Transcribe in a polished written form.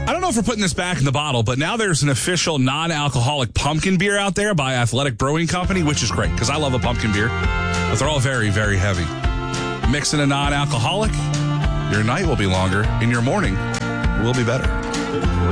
I don't know if we're putting this back in the bottle, but now there's an official non-alcoholic pumpkin beer out there by Athletic Brewing Company, which is great because I love a pumpkin beer, but they're all very, very heavy. Mix in a non-alcoholic, your night will be longer and your morning will be better.